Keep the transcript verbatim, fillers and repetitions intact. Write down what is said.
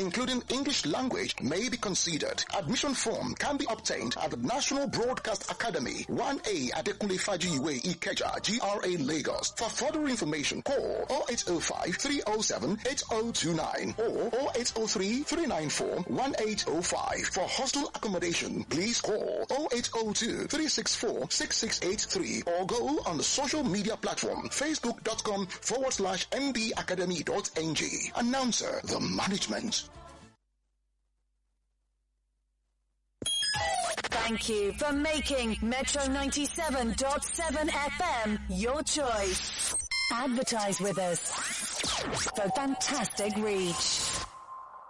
including English language, may be considered. Admission form can be obtained at the National Broadcast Academy, one A Adekunle Fajiwe Ikeja, G R A Lagos. For further information, call oh eight oh five, three oh seven, eight oh two nine or oh eight oh three, three nine four, one eight oh five. For hostel accommodation, please call oh eight oh two, three six four, six six eight three or go on the social media platform facebook.com forward slash mbacademy.ng. Announcer, the management. Thank you for making Metro ninety-seven point seven F M your choice. Advertise with us for fantastic reach.